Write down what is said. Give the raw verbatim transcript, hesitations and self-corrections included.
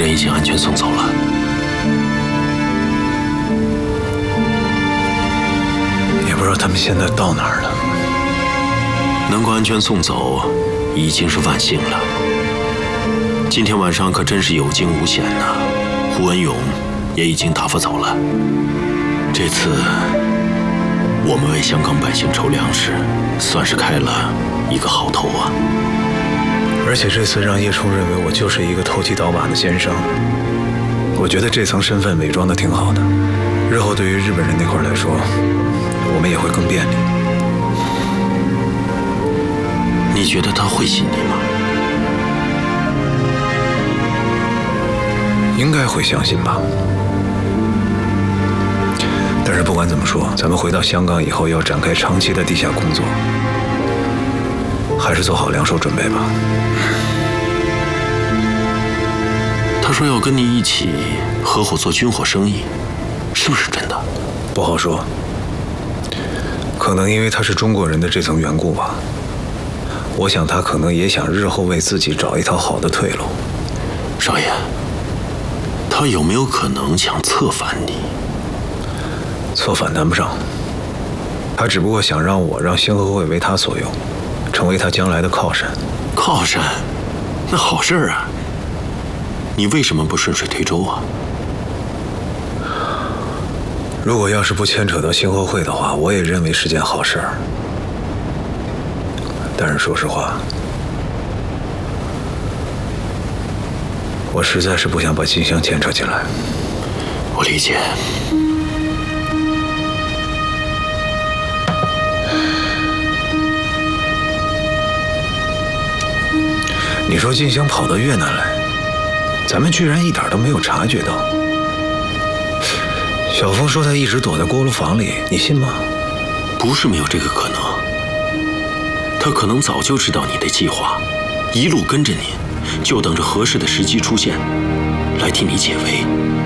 人已经安全送走了。 也不知道他们现在到哪儿了。 能够安全送走，已经是万幸了。今天晚上可真是有惊无险呐！胡文勇也已经打发走了。这次我们为香港百姓筹粮食，算是开了一个好头啊。 而且这次让叶冲认为我就是一个投机倒把的奸商，我觉得这层身份伪装的挺好的，日后对于日本人那块来说，我们也会更便利。 你觉得他会信你吗？ 应该会相信吧。但是不管怎么说，咱们回到香港以后要展开长期的地下工作，还是做好两手准备吧。 他说要跟你一起合伙做军火生意，是不是真的？ 不好说，可能因为他是中国人的这层缘故吧。我想他可能也想日后为自己找一条好的退路。 少爷，他有没有可能想策反你？ 策反谈不上，他只不过想让我让兴和会为他所用，成为他将来的靠山。 靠山，那好事啊！你为什么不顺水推舟啊？ 如果要是不牵扯到兴和会的话，我也认为是件好事儿。但是说实话，我实在是不想把金香牵扯进来。 我理解。 你说金香跑到越南来，咱们居然一点都没有察觉到。小峰说他一直躲在锅炉房里，你信吗？ 不是没有这个可能，他可能早就知道你的计划，一路跟着你，就等着合适的时机出现，来替你解围。